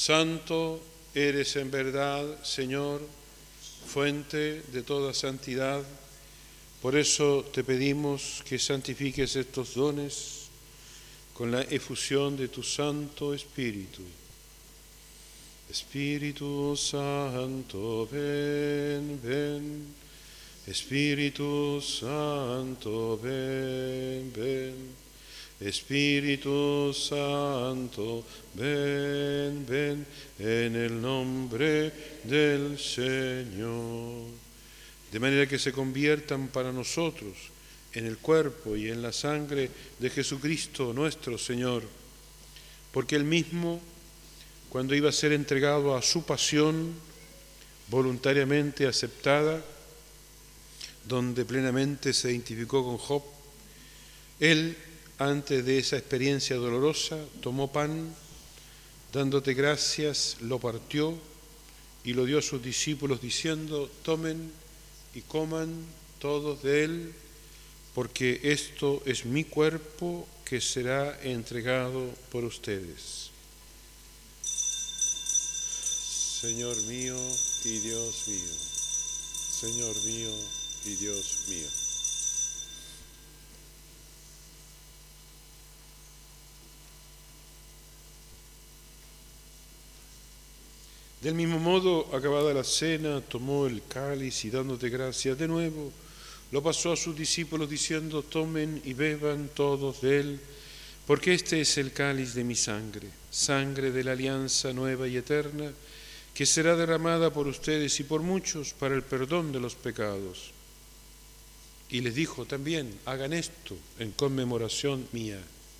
Santo eres en verdad, Señor, fuente de toda santidad. Por eso te pedimos que santifiques estos dones con la efusión de tu Santo Espíritu. Espíritu Santo, ven, ven. Espíritu Santo, ven, ven. Espíritu Santo, ven, ven, en el nombre del Señor. De manera que se conviertan para nosotros en el cuerpo y en la sangre de Jesucristo nuestro Señor, porque Él mismo, cuando iba a ser entregado a su pasión voluntariamente aceptada, donde plenamente se identificó con Job, Él, antes de esa experiencia dolorosa, tomó pan, dándote gracias, lo partió y lo dio a sus discípulos diciendo: tomen y coman todos de él, porque esto es mi cuerpo que será entregado por ustedes. Señor mío y Dios mío, Señor mío y Dios mío. Del mismo modo, acabada la cena, tomó el cáliz y dándote gracias de nuevo, lo pasó a sus discípulos diciendo: tomen y beban todos de él, porque este es el cáliz de mi sangre, sangre de la alianza nueva y eterna, que será derramada por ustedes y por muchos para el perdón de los pecados. Y les dijo también: hagan esto en conmemoración mía.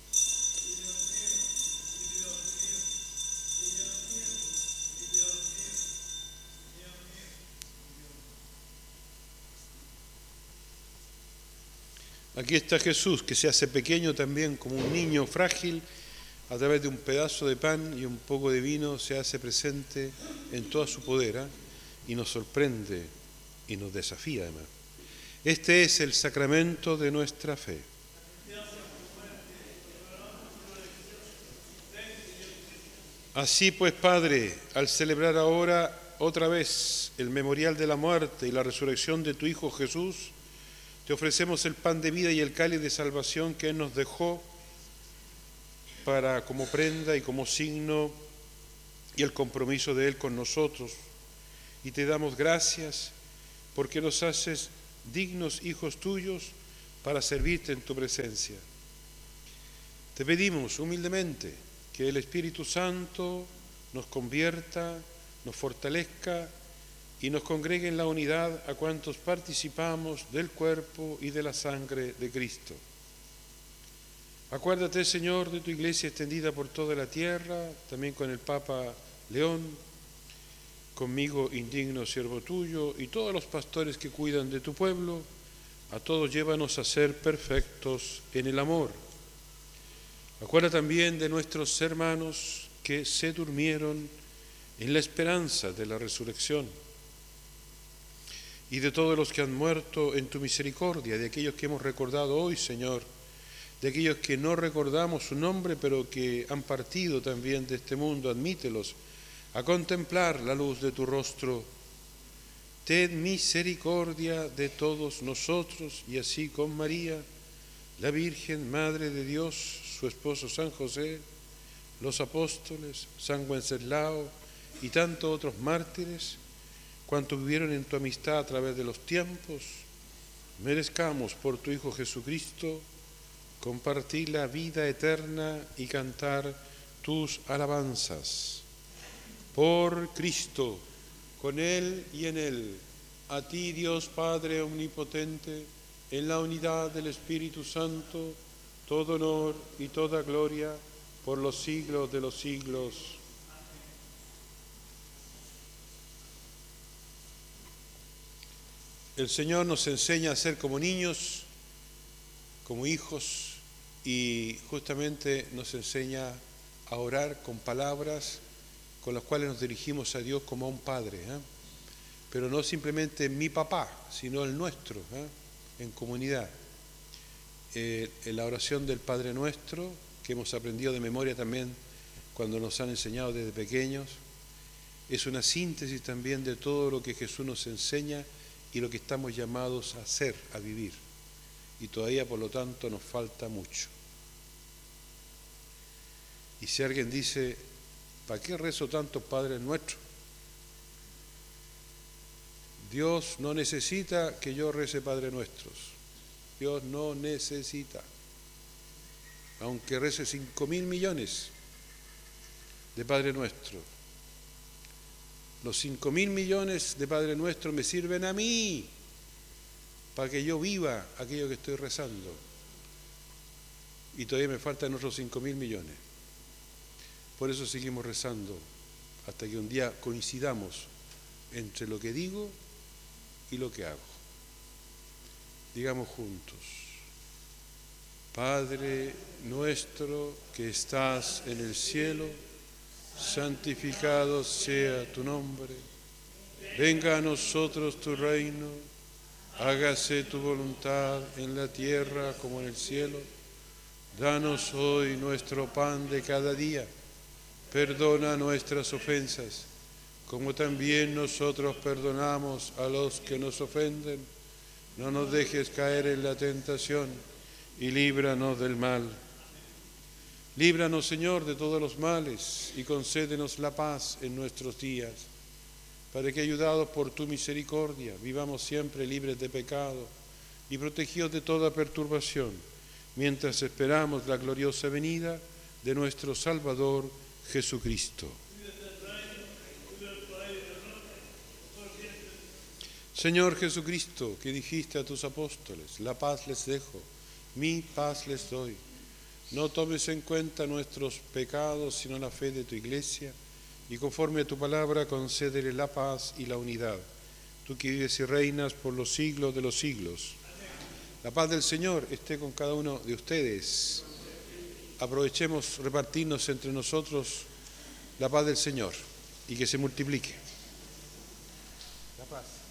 Aquí está Jesús, que se hace pequeño también como un niño frágil, a través de un pedazo de pan y un poco de vino se hace presente en toda su poder, y nos sorprende y nos desafía además. Este es el sacramento de nuestra fe. Así pues, Padre, al celebrar ahora otra vez el memorial de la muerte y la resurrección de tu Hijo Jesús, te ofrecemos el pan de vida y el cáliz de salvación que Él nos dejó para como prenda y como signo y el compromiso de Él con nosotros. Y te damos gracias porque nos haces dignos hijos tuyos para servirte en tu presencia. Te pedimos humildemente que el Espíritu Santo nos convierta, nos fortalezca y nos congregue en la unidad a cuantos participamos del cuerpo y de la sangre de Cristo. Acuérdate, Señor, de tu iglesia extendida por toda la tierra, también con el Papa León, conmigo, indigno siervo tuyo, y todos los pastores que cuidan de tu pueblo. A todos llévanos a ser perfectos en el amor. Acuérdate también de nuestros hermanos que se durmieron en la esperanza de la resurrección, y de todos los que han muerto en tu misericordia, de aquellos que hemos recordado hoy, Señor, de aquellos que no recordamos su nombre, pero que han partido también de este mundo. Admítelos a contemplar la luz de tu rostro. Ten misericordia de todos nosotros, y así con María, la Virgen, Madre de Dios, su esposo San José, los apóstoles, San Wenceslao y tantos otros mártires, cuantos vivieron en tu amistad a través de los tiempos, merezcamos por tu Hijo Jesucristo compartir la vida eterna y cantar tus alabanzas. Por Cristo, con Él y en Él, a ti, Dios Padre omnipotente, en la unidad del Espíritu Santo, todo honor y toda gloria por los siglos de los siglos. El Señor nos enseña a ser como niños, como hijos, y justamente nos enseña a orar con palabras con las cuales nos dirigimos a Dios como a un Padre, pero no simplemente mi papá, sino el nuestro, en comunidad. En la oración del Padre Nuestro, que hemos aprendido de memoria también cuando nos han enseñado desde pequeños, es una síntesis también de todo lo que Jesús nos enseña y lo que estamos llamados a hacer, a vivir. Y todavía, por lo tanto, nos falta mucho. Y si alguien dice, ¿para qué rezo tantos Padres Nuestros? Dios no necesita que yo rece Padres Nuestros. Dios no necesita. Aunque rece 5.000 millones de Padre Nuestro. Los 5.000 millones de Padre Nuestro me sirven a mí para que yo viva aquello que estoy rezando. Y todavía me faltan otros 5.000 millones. Por eso seguimos rezando hasta que un día coincidamos entre lo que digo y lo que hago. Digamos juntos: Padre nuestro que estás en el cielo, santificado sea tu nombre, venga a nosotros tu reino, hágase tu voluntad en la tierra como en el cielo. Danos hoy nuestro pan de cada día, perdona nuestras ofensas, como también nosotros perdonamos a los que nos ofenden. No nos dejes caer en la tentación y líbranos del mal. Líbranos, Señor, de todos los males y concédenos la paz en nuestros días, para que, ayudados por tu misericordia, vivamos siempre libres de pecado y protegidos de toda perturbación, mientras esperamos la gloriosa venida de nuestro Salvador Jesucristo. Señor Jesucristo, que dijiste a tus apóstoles, la paz les dejo, mi paz les doy. No tomes en cuenta nuestros pecados, sino la fe de tu Iglesia, y conforme a tu palabra concédele la paz y la unidad. Tú que vives y reinas por los siglos de los siglos. La paz del Señor esté con cada uno de ustedes. Aprovechemos repartirnos entre nosotros la paz del Señor y que se multiplique. La paz.